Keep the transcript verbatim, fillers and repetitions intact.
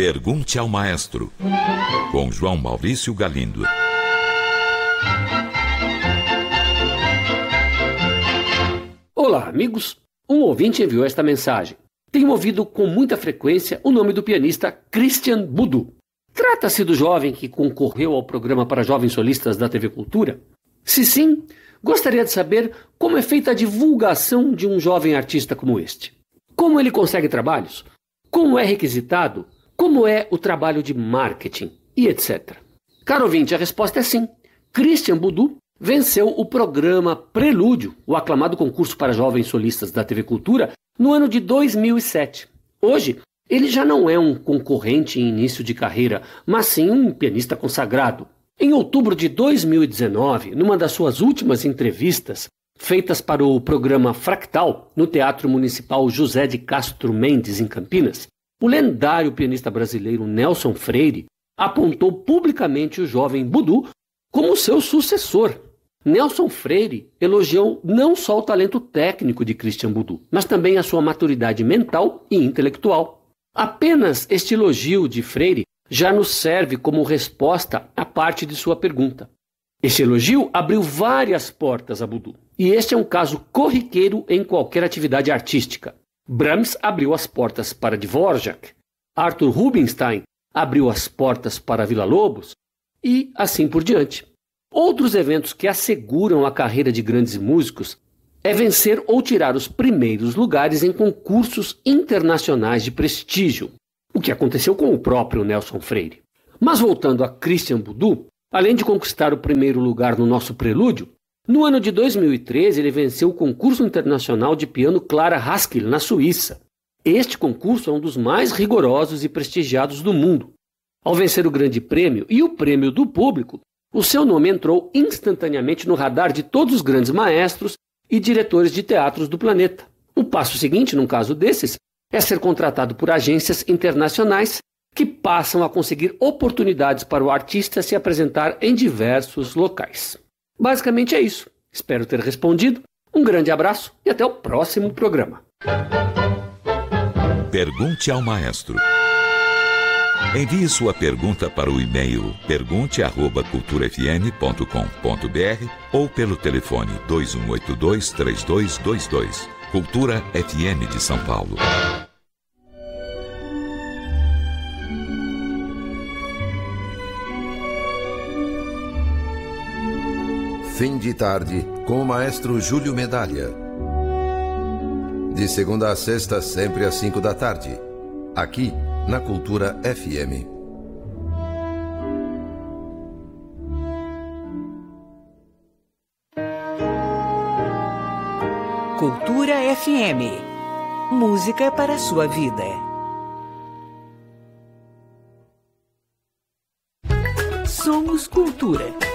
Pergunte ao Maestro, com João Maurício Galindo. Olá, amigos. Um ouvinte enviou esta mensagem. Tenho ouvido com muita frequência o nome do pianista Christian Budu. Trata-se do jovem que concorreu ao programa para jovens solistas da T V Cultura? Se sim, gostaria de saber como é feita a divulgação de um jovem artista como este. Como ele consegue trabalhos? Como é requisitado? Como é o trabalho de marketing? E etcétera. Caro ouvinte, a resposta é sim. Christian Budu venceu o programa Prelúdio, o aclamado concurso para jovens solistas da T V Cultura, no ano de dois mil e sete. Hoje, ele já não é um concorrente em início de carreira, mas sim um pianista consagrado. Em outubro de dois mil e dezenove, numa das suas últimas entrevistas, feitas para o programa Fractal, no Teatro Municipal José de Castro Mendes, em Campinas, o lendário pianista brasileiro Nelson Freire apontou publicamente o jovem Budu como seu sucessor. Nelson Freire elogiou não só o talento técnico de Christian Budu, mas também a sua maturidade mental e intelectual. Apenas este elogio de Freire já nos serve como resposta à parte de sua pergunta. Este elogio abriu várias portas a Budu, e este é um caso corriqueiro em qualquer atividade artística. Brahms abriu as portas para Dvorak, Arthur Rubinstein abriu as portas para Villa-Lobos, e assim por diante. Outros eventos que asseguram a carreira de grandes músicos é vencer ou tirar os primeiros lugares em concursos internacionais de prestígio, o que aconteceu com o próprio Nelson Freire. Mas voltando a Christian Budu, além de conquistar o primeiro lugar no nosso Prelúdio, no ano de dois mil e treze ele venceu o concurso internacional de piano Clara Haskell, na Suíça. Este concurso é um dos mais rigorosos e prestigiados do mundo. Ao vencer o grande prêmio e o prêmio do público, o seu nome entrou instantaneamente no radar de todos os grandes maestros e diretores de teatros do planeta. O passo seguinte, num caso desses, é ser contratado por agências internacionais que passam a conseguir oportunidades para o artista se apresentar em diversos locais. Basicamente é isso. Espero ter respondido. Um grande abraço e até o próximo programa. Pergunte ao Maestro. Envie sua pergunta para o e-mail pergunte arroba cultura f m ponto com ponto b r ou pelo telefone dois um oito dois, três dois dois dois. Cultura F M de São Paulo. Fim de tarde com o maestro Júlio Medalha. De segunda a sexta, sempre às cinco da tarde. Aqui na Cultura F M. Cultura F M. Música para a sua vida. Somos Cultura.